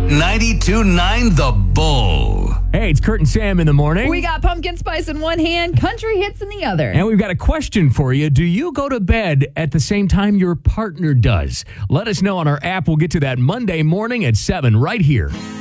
92.9 The Bull. Hey, it's Kurt and Sam in the morning. We got pumpkin spice in one hand, country hits in the other. And we've got a question for you. Do you go to bed at the same time your partner does? Let us know on our app. We'll get to that Monday morning at 7 right here.